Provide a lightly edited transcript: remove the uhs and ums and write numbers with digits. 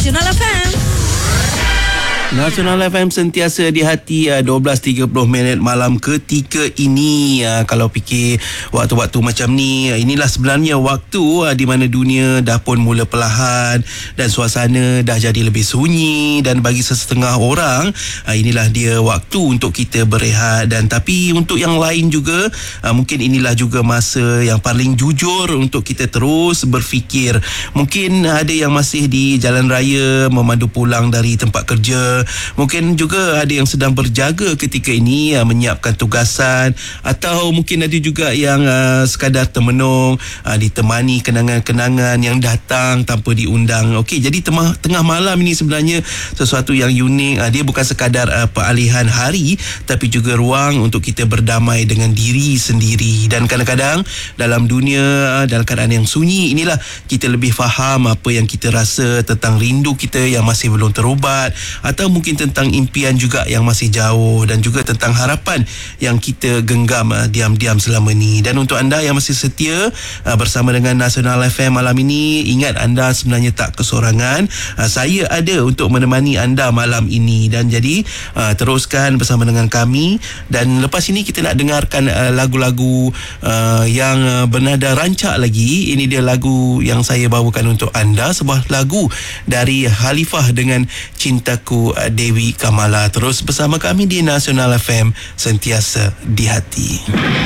Nasional FM. Nasional FM sentiasa di hati. 12.30 malam ketika ini. Kalau fikir waktu-waktu macam ni, inilah sebenarnya waktu di mana dunia dah pun mula perlahan dan suasana dah jadi lebih sunyi, dan bagi sesetengah orang inilah dia waktu untuk kita berehat. Dan tapi untuk yang lain juga mungkin inilah juga masa yang paling jujur untuk kita terus berfikir. Mungkin ada yang masih di jalan raya memandu pulang dari tempat kerja. Mungkin juga ada yang sedang berjaga ketika ini, menyiapkan tugasan, atau mungkin ada juga yang sekadar termenung, ditemani kenangan-kenangan yang datang tanpa diundang. Okey, jadi tengah malam ini sebenarnya sesuatu yang unik. Dia bukan sekadar peralihan hari, tapi juga ruang untuk kita berdamai dengan diri sendiri. Dan kadang-kadang dalam dunia, dalam keadaan yang sunyi inilah kita lebih faham apa yang kita rasa tentang rindu kita yang masih belum terubat, atau mungkin tentang impian juga yang masih jauh, dan juga tentang harapan yang kita genggam diam-diam selama ni. Dan untuk anda yang masih setia bersama dengan Nasional FM malam ini, ingat anda sebenarnya tak kesorangan. Saya ada untuk menemani anda malam ini, dan jadi teruskan bersama dengan kami. Dan lepas ini kita nak dengarkan lagu-lagu yang bernada rancak lagi. Ini dia lagu yang saya bawakan untuk anda, sebuah lagu dari Khalifah dengan Cintaku Dewi Kamala. Terus bersama kami di Nasional FM, sentiasa di hati.